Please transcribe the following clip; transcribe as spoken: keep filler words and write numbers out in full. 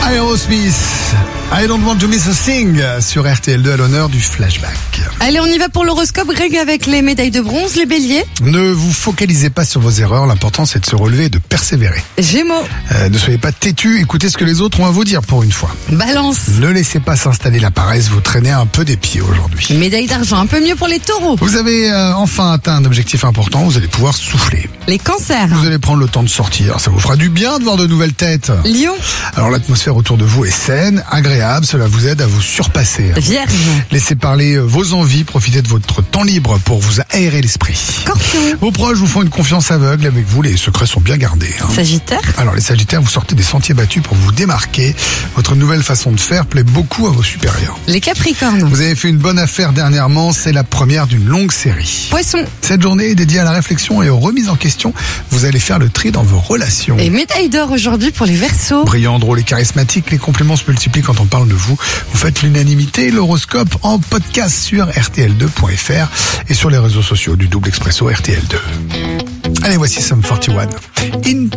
Aerosmith, I don't want to miss a thing sur R T L deux à l'honneur du flashback. Allez, on y va pour l'horoscope, Greg, avec les médailles de bronze, les béliers. Ne vous focalisez pas sur vos erreurs, l'important c'est de se relever et de persévérer. Gémeaux. Euh, ne soyez pas têtus, écoutez ce que les autres ont à vous dire pour une fois. Balance. Ne laissez pas s'installer la paresse, vous traînez un peu des pieds aujourd'hui. Médaille d'argent, un peu mieux pour les taureaux. Vous avez euh, enfin atteint un objectif important, vous allez pouvoir souffler. Les cancers. Vous allez prendre le temps de sortir, ça vous fera du bien de voir de nouvelles têtes. Lion. Alors l'atmosphère autour de vous est saine, agréable, cela vous aide à vous surpasser. Vierge. Laissez parler vos envies, profitez de votre temps libre pour vous aérer l'esprit. Scorpion. Vos proches vous font une confiance aveugle, avec vous les secrets sont bien gardés. Hein. Sagittaire. Alors les Sagittaires, vous sortez des sentiers battus pour vous démarquer. Votre nouvelle façon de faire plaît beaucoup à vos supérieurs. Les Capricornes. Vous avez fait une bonne affaire dernièrement, c'est la première d'une longue série. Poisson. Cette journée est dédiée à la réflexion et aux remises en question. Vous allez faire le tri dans vos relations. Et médaille d'or aujourd'hui pour les Verseaux. Brillant, drôle et charismatique, les compliments se multiplient quand on parle de vous. Vous faites l'unanimité, l'horoscope en podcast sur R T L deux point F R et sur les réseaux sociaux du Double Expresso R T L deux. Allez, voici Sum forty-one. In